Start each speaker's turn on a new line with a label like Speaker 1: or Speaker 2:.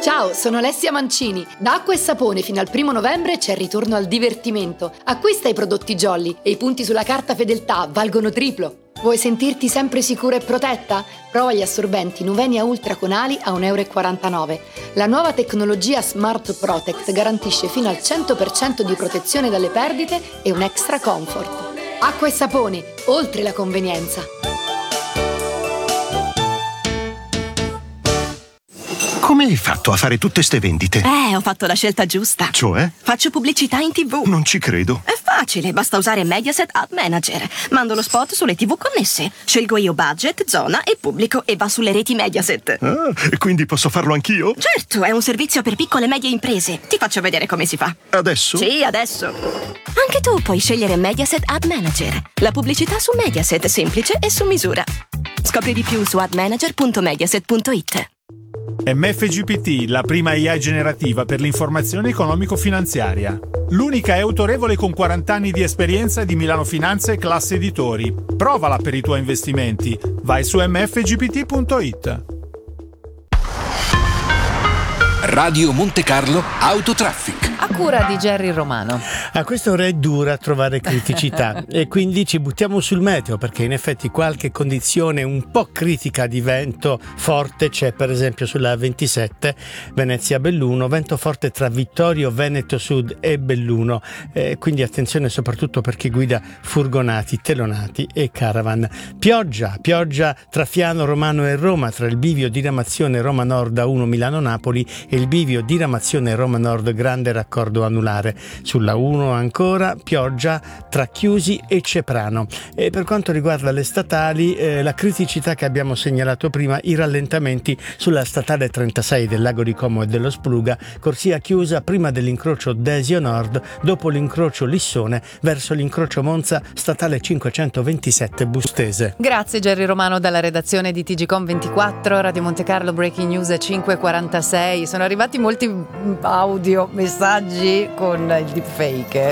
Speaker 1: Ciao, sono Alessia Mancini. Da Acqua e Sapone fino al 1 novembre c'è il ritorno al divertimento. Acquista i prodotti Jolly e i punti sulla carta fedeltà valgono triplo. Vuoi sentirti sempre sicura e protetta? Prova gli assorbenti Nuvenia Ultra con ali a 1,49 €. La nuova tecnologia Smart Protect garantisce fino al 100% di protezione dalle perdite e un extra comfort. Acqua e Sapone, oltre la convenienza.
Speaker 2: Come hai fatto a fare tutte ste vendite?
Speaker 3: Ho fatto la scelta giusta.
Speaker 2: Cioè?
Speaker 3: Faccio pubblicità in TV.
Speaker 2: Non ci credo.
Speaker 3: È facile, basta usare Mediaset Ad Manager. Mando lo spot sulle TV connesse. Scelgo io budget, zona e pubblico e va sulle reti Mediaset.
Speaker 2: Ah, e quindi posso farlo anch'io?
Speaker 3: Certo, è un servizio per piccole e medie imprese. Ti faccio vedere come si fa.
Speaker 2: Adesso?
Speaker 3: Sì, adesso. Anche tu puoi scegliere Mediaset Ad Manager. La pubblicità su Mediaset, semplice e su misura. Scopri di più su admanager.mediaset.it.
Speaker 4: MFGPT, la prima AI generativa per l'informazione economico-finanziaria. L'unica è autorevole con 40 anni di esperienza di Milano Finanza e Classe Editori. Provala per i tuoi investimenti. Vai su mfgpt.it.
Speaker 5: Radio Monte Carlo Autotraffic.
Speaker 6: A cura di Jerry Romano.
Speaker 7: A questa ora è dura trovare criticità e quindi ci buttiamo sul meteo, perché in effetti qualche condizione un po' critica di vento forte c'è, per esempio sulla 27 Venezia-Belluno, vento forte tra Vittorio, Veneto Sud e Belluno, quindi attenzione soprattutto per chi guida furgonati, telonati e caravan. Pioggia tra Fiano, Romano e Roma, tra il bivio diramazione Roma Nord A1 Milano-Napoli e il bivio diramazione Roma Nord Grande Raccordo Anulare. Sulla 1 ancora pioggia tra Chiusi e Ceprano. E per quanto riguarda le statali, la criticità che abbiamo segnalato prima, i rallentamenti sulla statale 36 del Lago di Como e dello Spluga, corsia chiusa prima dell'incrocio Desio Nord, dopo l'incrocio Lissone verso l'incrocio Monza, statale 527 Bustese.
Speaker 6: Grazie Jerry Romano dalla redazione di TGcom 24, Radio Monte Carlo, Breaking News 5:46. Sono arrivati molti audio, messaggi con il deepfake.